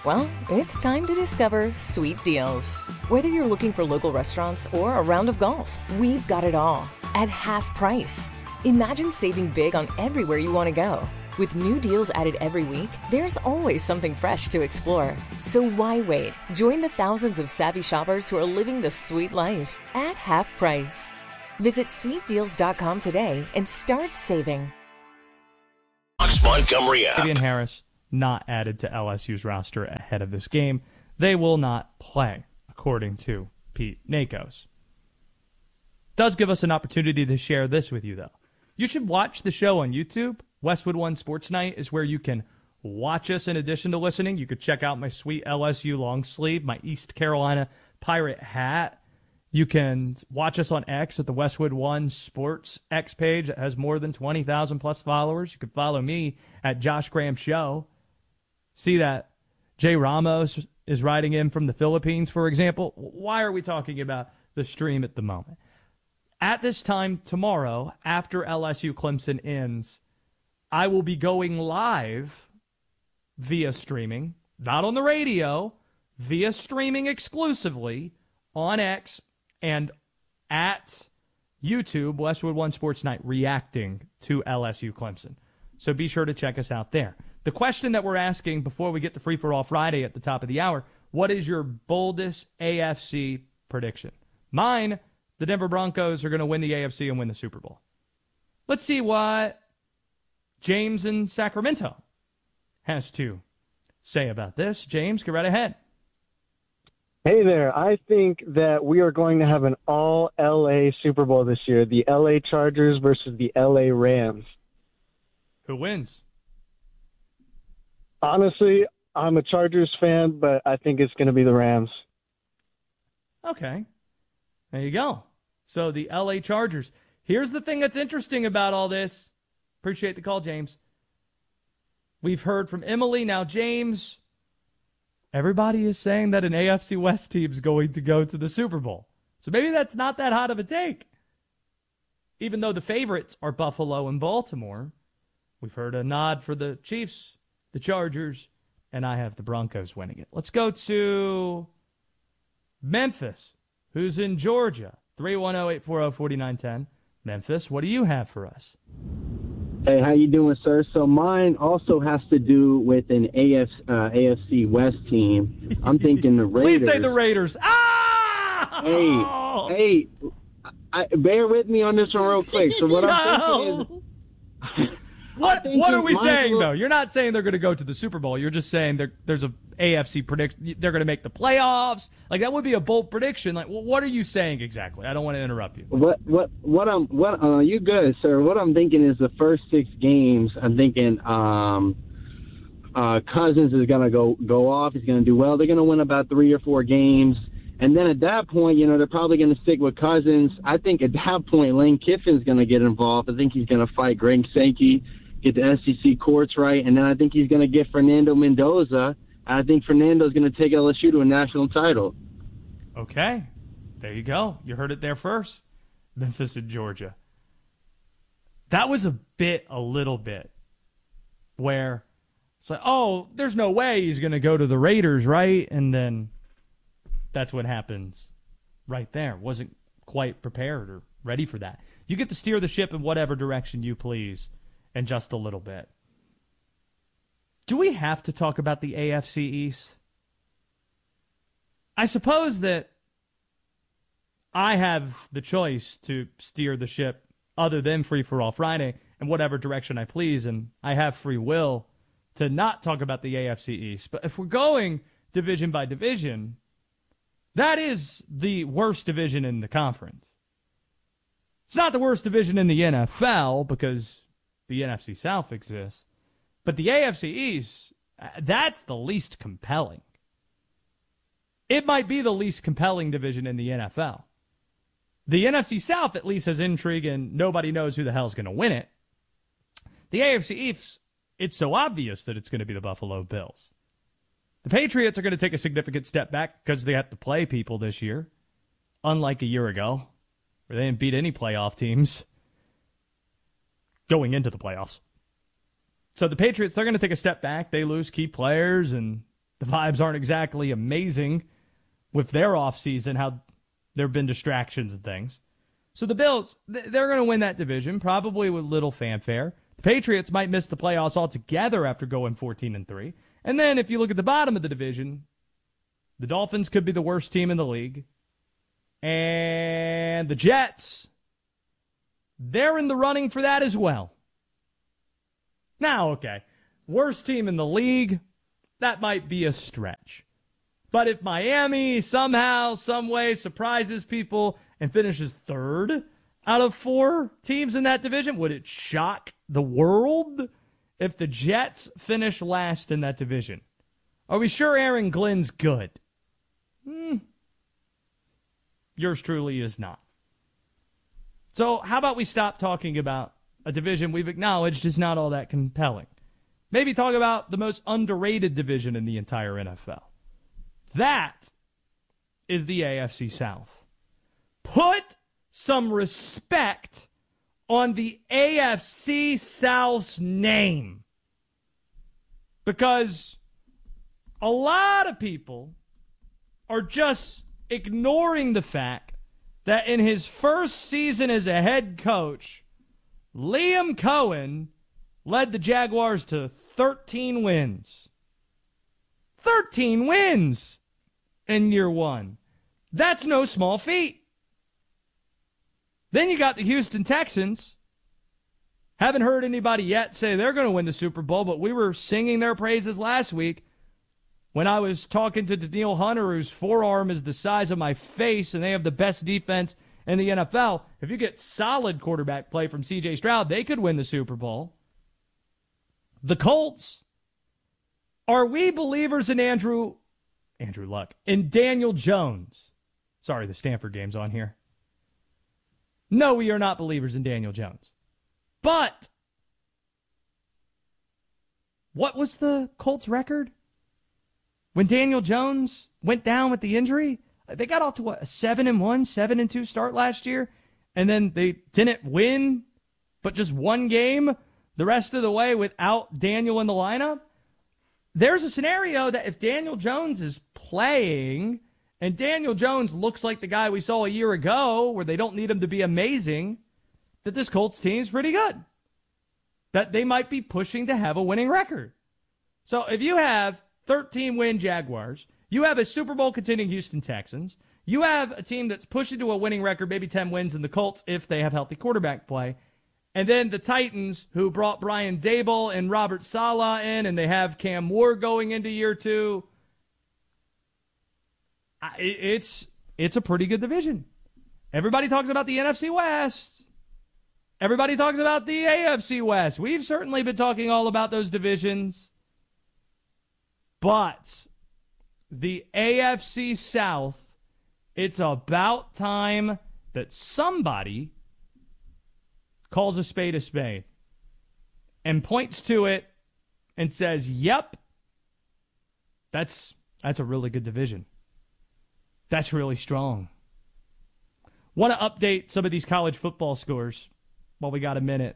Well, it's time to discover Sweet Deals. Whether you're looking for local restaurants or a round of golf, we've got it all at half price. Imagine saving big on everywhere you want to go. With new deals added every week, there's always something fresh to explore. So why wait? Join the thousands of savvy shoppers who are living the sweet life at half price. Visit sweet deals dot com today and start saving. Fox Montgomery app. Fabian Harris not added to L S U's roster ahead of this game. They will not play, according to Pete Nakos. Does give us an opportunity to share this with you, though. You should watch the show on YouTube. Westwood One Sports Night is where you can watch us in addition to listening. You could check out my sweet L S U long sleeve, my East Carolina Pirate hat. You can watch us on X at the Westwood One Sports X page that has more than twenty thousand plus followers. You can follow me at Josh Graham Show. See that Jay Ramos is writing in from the Philippines, for example. Why are we talking about the stream at the moment? At this time tomorrow, after L S U Clemson ends, I will be going live via streaming, not on the radio, via streaming exclusively on X and at YouTube, Westwood One Sports Night, reacting to L S U Clemson. So be sure to check us out there. The question that we're asking before we get to Free For All Friday at the top of the hour, what is your boldest A F C prediction? Mine, the Denver Broncos are going to win the A F C and win the Super Bowl. Let's see what James in Sacramento has to say about this. James, get right ahead. Hey there. I think that we are going to have an all-L A Super Bowl this year, the L A Chargers versus the L A Rams. Who wins? Honestly, I'm a Chargers fan, but I think it's going to be the Rams. Okay. There you go. So the L A Chargers. Here's the thing that's interesting about all this. Appreciate the call, James. We've heard from Emily, now James. Everybody is saying that an A F C West team is going to go to the Super Bowl. So maybe that's not that hot of a take. Even though the favorites are Buffalo and Baltimore, we've heard a nod for the Chiefs, the Chargers, and I have the Broncos winning it. Let's go to Memphis, who's in Georgia. three one zero, eight four zero, four nine one zero. Memphis, what do you have for us? Hey, how you doing, sir? So mine also has to do with an A F, uh, A F C West team. I'm thinking the Raiders. Please say the Raiders. Ah! Hey, hey, I, bear with me on this one real quick. So what no! I'm thinking is... What What are we saying, little... though? You're not saying they're going to go to the Super Bowl. You're just saying there's a A F C prediction. They're going to make the playoffs. Like, that would be a bold prediction. Like, well, what are you saying exactly? I don't want to interrupt you. What what what I'm what uh you good, sir? What I'm thinking is the first six games. I'm thinking um uh Cousins is going to go go off. He's going to do well. They're going to win about three or four games. And then at that point, you know, they're probably going to stick with Cousins. I think at that point, Lane Kiffin's going to get involved. I think he's going to fight Greg Sankey, get the S E C courts right, and then I think he's going to get Fernando Mendoza. I think Fernando's going to take L S U to a national title. Okay. There you go. You heard it there first. Memphis and Georgia. That was a bit, a little bit, where it's like, oh, there's no way he's going to go to the Raiders, right? And then that's what happens right there. Wasn't quite prepared or ready for that. You get to steer the ship in whatever direction you please in just a little bit. Do we have to talk about the A F C East? I suppose that I have the choice to steer the ship other than Free For All Friday in whatever direction I please, and I have free will to not talk about the A F C East. But if we're going division by division, that is the worst division in the conference. It's not the worst division in the N F L because the N F C South exists. But the A F C East, that's the least compelling. It might be the least compelling division in the N F L. The N F C South at least has intrigue and nobody knows who the hell's going to win it. The A F C East, it's so obvious that it's going to be the Buffalo Bills. The Patriots are going to take a significant step back because they have to play people this year, unlike a year ago, where they didn't beat any playoff teams going into the playoffs. So the Patriots, they're going to take a step back. They lose key players, and The vibes aren't exactly amazing with their offseason, how there have been distractions and things. So the Bills, they're going to win that division, probably with little fanfare. The Patriots might miss the playoffs altogether after going fourteen and three. And then if you look at the bottom of the division, the Dolphins could be the worst team in the league. And the Jets, they're in the running for that as well. Now, okay, worst team in the league, that might be a stretch. But if Miami somehow, some way surprises people and finishes third out of four teams in that division, would it shock the world if the Jets finish last in that division? Are we sure Aaron Glenn's good? Hmm. Yours truly is not. So how about we stop talking about a division we've acknowledged is not all that compelling? Maybe talk about the most underrated division in the entire N F L. That is the A F C South. Put some respect on the A F C South's name. Because a lot of people are just ignoring the fact that in his first season as a head coach, Liam Cohen led the Jaguars to thirteen wins. thirteen wins in year one. That's no small feat. Then you got the Houston Texans. Haven't heard anybody yet say they're going to win the Super Bowl, but we were singing their praises last week when I was talking to Daniil Hunter, whose forearm is the size of my face, and they have the best defense in the N F L. If you get solid quarterback play from C J Stroud, they could win the Super Bowl. The Colts. Are we believers in Andrew, Andrew Luck, in Daniel Jones? Sorry, the Stanford game's on here. No, we are not believers in Daniel Jones. But what was the Colts record when Daniel Jones went down with the injury? They got off to what, a seven and one, seven and two start last year, and then they didn't win, but just one game the rest of the way without Daniel in the lineup. There's a scenario that if Daniel Jones is playing and Daniel Jones looks like the guy we saw a year ago where they don't need him to be amazing, that this Colts team's pretty good. That they might be pushing to have a winning record. So if you have thirteen-win Jaguars, you have a Super Bowl contending Houston Texans, you have a team that's pushing to a winning record, maybe ten wins in the Colts if they have healthy quarterback play, and then the Titans, who brought Brian Daboll and Robert Saleh in, and they have Cam Ward going into year two. It's it's a pretty good division. Everybody talks about the N F C West. Everybody talks about the A F C West. We've certainly been talking all about those divisions. But the A F C South, it's about time that somebody calls a spade a spade and points to it and says, yep, that's that's a really good division. That's really strong. Want to update some of these college football scores while we got a minute.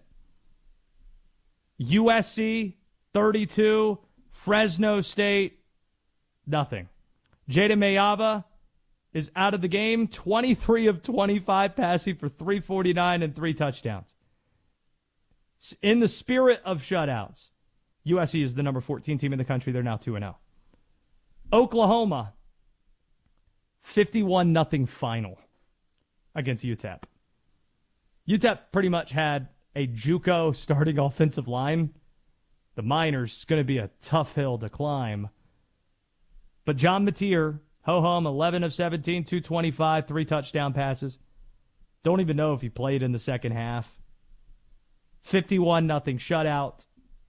U S C, thirty-two. Fresno State, nothing. Jada Mayava is out of the game, twenty-three of twenty-five passing for three forty-nine and three touchdowns. In the spirit of shutouts, U S C is the number fourteen team in the country. They're now two and oh. Oklahoma, fifty-one nothing final against U T E P. U T E P pretty much had a JUCO starting offensive line. The Miners, going to be a tough hill to climb. But John Mateer, ho-hum, eleven of seventeen, two twenty-five, three touchdown passes. Don't even know if he played in the second half. fifty-one nothing shutout.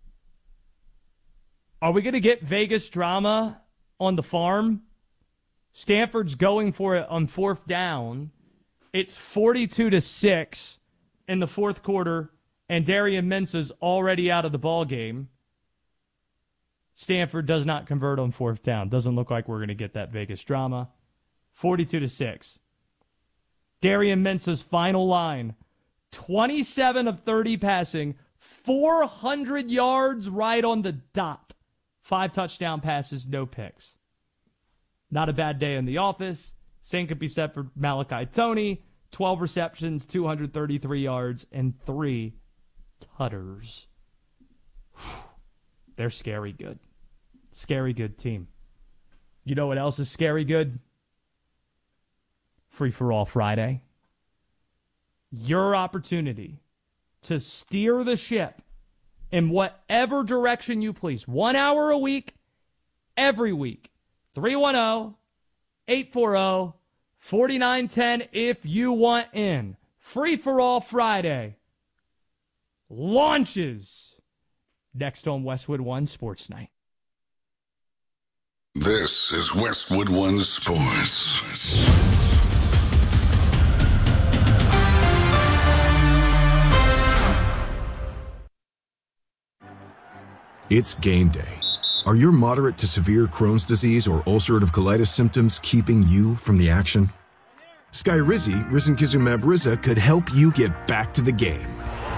Are we going to get Vegas drama on the farm? Stanford's going for it on fourth down. It's forty-two to six in the fourth quarter, and Darian Mensah's already out of the ball game. Stanford does not convert on fourth down. Doesn't look like we're going to get that Vegas drama. forty-two to six. Darian Mensah's final line, twenty-seven of thirty passing, four hundred yards right on the dot. five touchdown passes, no picks. Not a bad day in the office. Same could be said for Malachi Toney. twelve receptions, two hundred thirty-three yards, and three tutters. They're scary good. Scary good team. You know what else is scary good? Free for All Friday. Your opportunity to steer the ship in whatever direction you please. One hour a week, every week. three one zero, eight four zero, four nine one zero if you want in. Free for All Friday launches next on Westwood One Sports Night. This is Westwood One Sports. It's game day. Are your moderate to severe Crohn's disease or ulcerative colitis symptoms keeping you from the action? Skyrizi, risankizumab Riza, could help you get back to the game.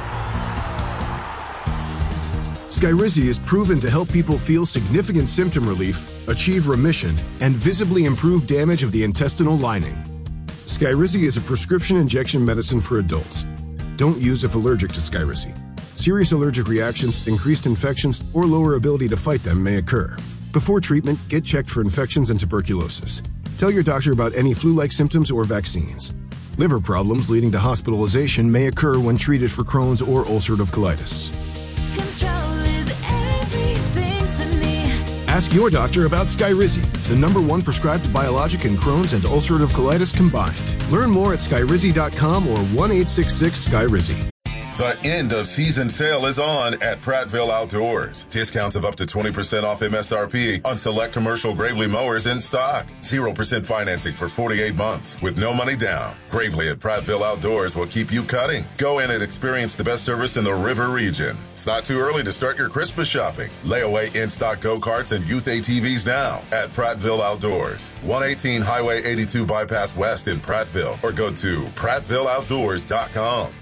Skyrizi is proven to help people feel significant symptom relief, achieve remission, and visibly improve damage of the intestinal lining. Skyrizi is a prescription injection medicine for adults. Don't use if allergic to Skyrizi. Serious allergic reactions, increased infections, or lower ability to fight them may occur. Before treatment, get checked for infections and tuberculosis. Tell your doctor about any flu-like symptoms or vaccines. Liver problems leading to hospitalization may occur when treated for Crohn's or ulcerative colitis. Control is everything to me. Ask your doctor about Skyrizi, the number one prescribed biologic in Crohn's and ulcerative colitis combined. Learn more at skyrizi dot com or one eight six six Skyrizi. The end of season sale is on at Prattville Outdoors. Discounts of up to twenty percent off M S R P on select commercial Gravely mowers in stock. zero percent financing for forty-eight months with no money down. Gravely at Prattville Outdoors will keep you cutting. Go in and experience the best service in the river region. It's not too early to start your Christmas shopping. Layaway in-stock go-karts and youth A T Vs now at Prattville Outdoors. one eighteen Highway eighty-two Bypass West in Prattville or go to prattville outdoors dot com.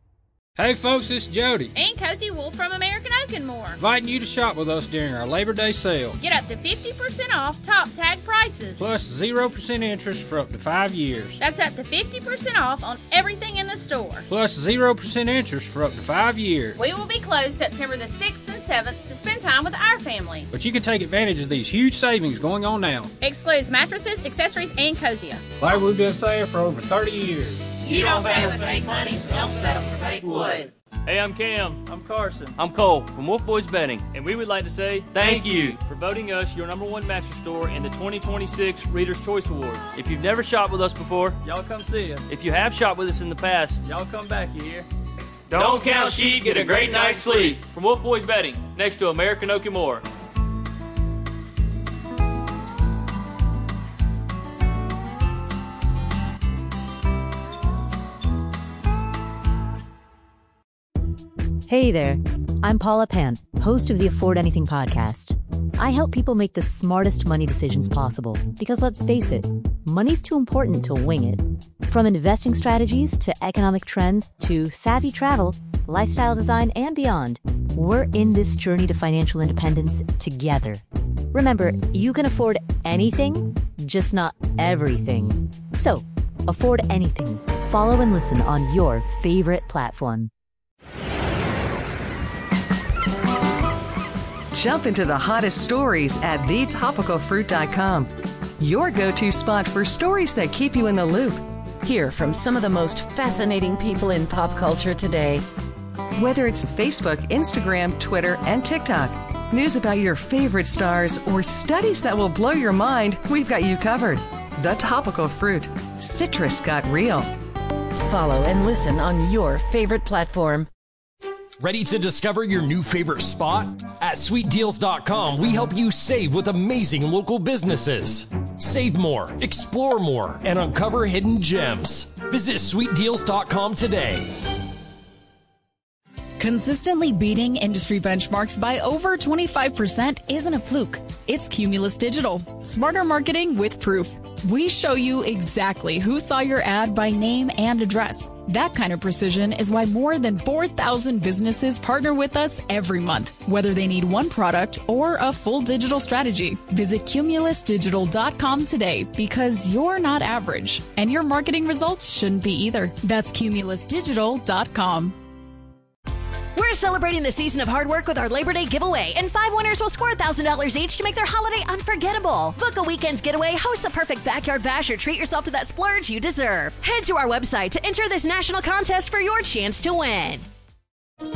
Hey folks, it's Jody. And Cozy Wolf from American Oak and More. Inviting you to shop with us during our Labor Day sale. Get up to fifty percent off top tag prices. Plus zero percent interest for up to five years. That's up to fifty percent off on everything in the store. Plus zero percent interest for up to five years. We will be closed September the sixth and seventh to spend time with our family. But you can take advantage of these huge savings going on now. Excludes mattresses, accessories, and Cosia. Like we've been saying for over thirty years. You don't pay with fake money, don't settle for fake wood. Hey, I'm Cam. I'm Carson. I'm Cole from Wolf Boys Betting, and we would like to say thank you for voting us your number one mattress store in the twenty twenty-six Reader's Choice Awards. If you've never shopped with us before, y'all come see us. If you have shopped with us in the past, y'all come back here. Don't, don't count sheep, get a great night's sleep. From Wolf Boys Betting, next to American Oak and More. Hey there, I'm Paula Pant, host of the Afford Anything podcast. I help people make the smartest money decisions possible because let's face it, money's too important to wing it. From investing strategies to economic trends to savvy travel, lifestyle design, and beyond, we're in this journey to financial independence together. Remember, you can afford anything, just not everything. So, afford anything. Follow and listen on your favorite platform. Jump into the hottest stories at the topical fruit dot com. Your go-to spot for stories that keep you in the loop. Hear from some of the most fascinating people in pop culture today. Whether it's Facebook, Instagram, Twitter, and TikTok, news about your favorite stars, or studies that will blow your mind, we've got you covered. The Topical Fruit. Citrus got real. Follow and listen on your favorite platform. Ready to discover your new favorite spot? At sweet deals dot com, we help you save with amazing local businesses. Save more, explore more, and uncover hidden gems. Visit sweet deals dot com today. Consistently beating industry benchmarks by over twenty-five percent isn't a fluke. It's Cumulus Digital. Smarter marketing with proof. We show you exactly who saw your ad by name and address. That kind of precision is why more than four thousand businesses partner with us every month, whether they need one product or a full digital strategy. Visit cumulus digital dot com today because you're not average, and your marketing results shouldn't be either. That's cumulus digital dot com. We're celebrating the season of hard work with our Labor Day giveaway, and five winners will score one thousand dollars each to make their holiday unforgettable. Book a weekend getaway, host the perfect backyard bash, or treat yourself to that splurge you deserve. Head to our website to enter this national contest for your chance to win.